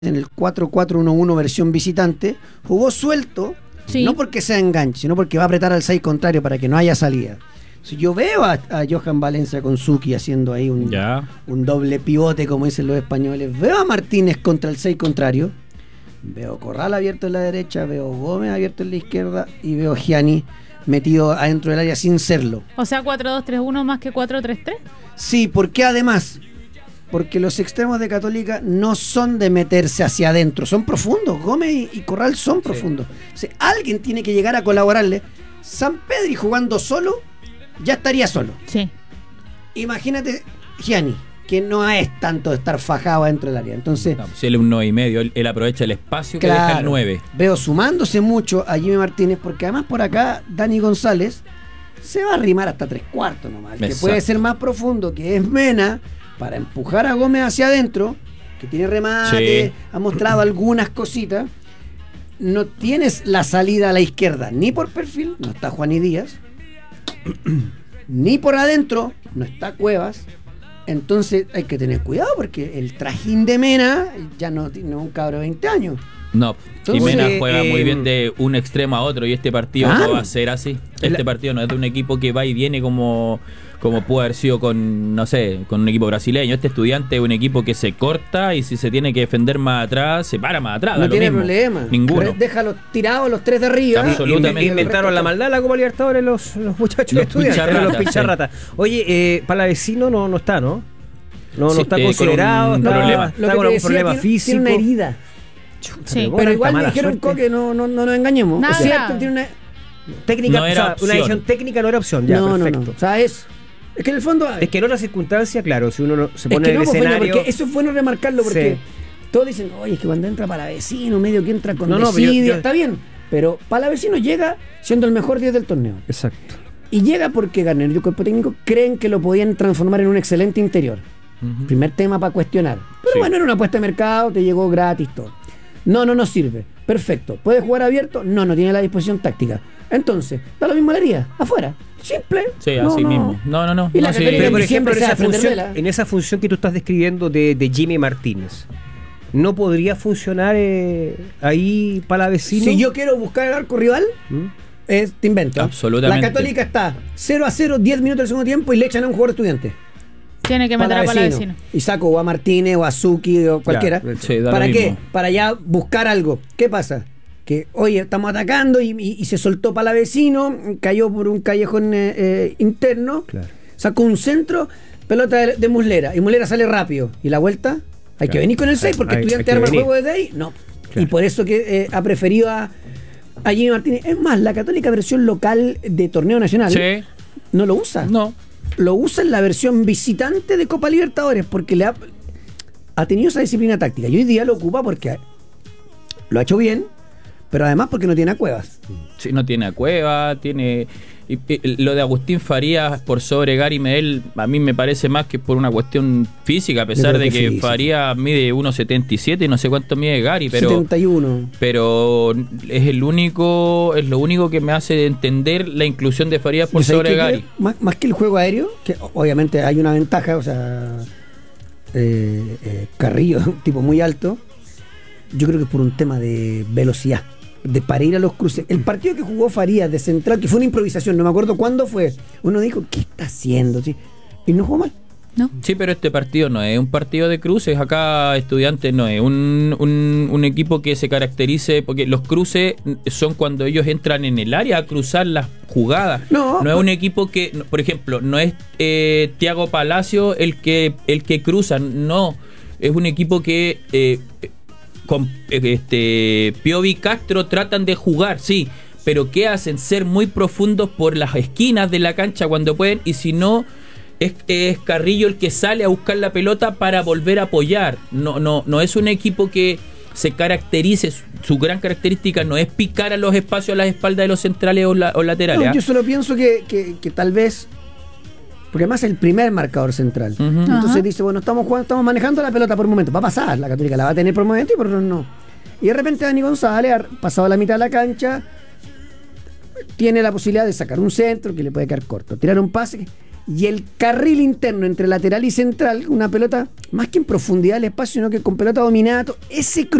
en el 4-4-1-1 versión visitante, jugó suelto, Sí. no porque sea enganche, sino porque va a apretar al 6 contrario para que no haya salida. Si yo veo a Johan Valencia con Suki haciendo ahí un doble pivote, como dicen los españoles, veo a Martínez contra el 6 contrario, veo Corral abierto en la derecha, veo Gómez abierto en la izquierda y veo Gianni metido adentro del área sin serlo. O sea, 4-2-3-1 más que 4-3-3. Sí, porque además, porque los extremos de Católica no son de meterse hacia adentro, son profundos. Gómez y Corral son profundos. O sea, alguien tiene que llegar a colaborarle. San Pedri jugando solo, ya estaría solo. Sí. Imagínate Gianni, que no es tanto de estar fajado dentro del área. Entonces, no, si él es un 9,5, él aprovecha el espacio que deja el 9. Veo sumándose mucho a Jimmy Martínez, porque además por acá Dani González se va a arrimar hasta 3/4 nomás. El que puede ser más profundo, que es Mena, para empujar a Gómez hacia adentro, que tiene remate, sí, ha mostrado algunas cositas. No tienes la salida a la izquierda, ni por perfil, no está Juan y Díaz, ni por adentro, no está Cuevas. Entonces hay que tener cuidado porque el trajín de Mena ya no es un cabro de 20 años. No, entonces, y Mena juega muy bien de un extremo a otro y este partido no va a ser así. Este partido no es de un equipo que va y viene como pudo haber sido con, no sé, con un equipo brasileño. Este Estudiante es un equipo que se corta y si se tiene que defender más atrás, se para más atrás. No tiene problema. Ninguno. Déjalos tirados los tres de arriba. Absolutamente. Inventaron la maldad la Copa Libertadores los muchachos de Estudiantes, los pincharratas. Sí. Oye, Palavecino no está, ¿no? No está considerado, está con algún problema físico. Tiene una herida. Sí. Pero igual me dijeron que no nos engañemos. Nada. Es cierto, tiene una técnica, no era una decisión técnica no era opción, ya, perfecto. No. O sea, es que en el fondo es que en otras circunstancias, claro, si uno se pone en el escenario, porque eso es bueno remarcarlo porque todos dicen, oye, es que cuando entra Palavecino, medio que entra con desidia, está bien, pero Palavecino llega siendo el mejor 10 del torneo. Exacto. Y llega porque Garner y el cuerpo técnico creen que lo podían transformar en un excelente interior. Primer tema para cuestionar. Pero bueno, era una apuesta de mercado, te llegó gratis todo. No sirve. Perfecto. ¿Puede jugar abierto? No tiene la disposición táctica. Entonces, da lo mismo la haría. Afuera. Simple. Sí, así mismo. No. Y la pero por ejemplo, en esa función que tú estás describiendo de Jimmy Martínez, ¿no podría funcionar ahí Palavecino? Si yo quiero buscar el arco rival, te invento. Absolutamente. La Católica está 0-0, 10 minutos del segundo tiempo y le echan a un jugador Estudiante. Tiene que meter a Palavecino. Y saco o a Martínez o a Suki o cualquiera. ¿Para qué? Para ya buscar algo. ¿Qué pasa? Que, oye, estamos atacando y se soltó Palavecino, cayó por un callejón interno, sacó un centro, pelota de Muslera, y Muslera sale rápido. ¿Y la vuelta? Hay que venir con el 6 porque Estudiante arma el juego desde ahí. No. Y por eso que ha preferido a Jimmy Martínez. Es más, la Católica versión local de torneo nacional no lo usa. No. Lo usa en la versión visitante de Copa Libertadores porque ha tenido esa disciplina táctica y hoy día lo ocupa porque lo ha hecho bien, pero además porque no tiene a Cuevas. Sí, no tiene a Cuevas, tiene... lo de Agustín Farías por sobre Gary Medel a mí me parece más que por una cuestión física, a pesar de que Farías mide 1,77 y no sé cuánto mide Gary, pero 71. Pero es lo único que me hace entender la inclusión de Farías por sobre Gary. Más que el juego aéreo, que obviamente hay una ventaja, o sea, Carrillo, un tipo muy alto, yo creo que es por un tema de velocidad, para ir a los cruces. El partido que jugó Farías de central, que fue una improvisación, no me acuerdo cuándo fue, uno dijo, ¿qué está haciendo? ¿Sí? Y no jugó mal. ¿No? Sí, pero este partido no es un partido de cruces. Acá Estudiantes no es un equipo que se caracterice, porque los cruces son cuando ellos entran en el área a cruzar las jugadas. No es un equipo que, por ejemplo, no es Thiago Palacio el que cruza, no. Es un equipo que con Piovi y Castro tratan de jugar, sí, pero ¿qué hacen? Ser muy profundos por las esquinas de la cancha cuando pueden, y si no, es Carrillo el que sale a buscar la pelota para volver a apoyar. No es un equipo que se caracterice, su gran característica no es picar a los espacios a las espaldas de los centrales o laterales. No, yo solo pienso que tal vez, porque además es el primer marcador central. Entonces dice, bueno, estamos manejando la pelota por un momento. Va a pasar, la Católica la va a tener por un momento y por otro no. Y de repente Dani González ha pasado la mitad de la cancha, tiene la posibilidad de sacar un centro que le puede quedar corto, tirar un pase y el carril interno entre lateral y central, una pelota más que en profundidad del espacio, sino que con pelota dominada, ese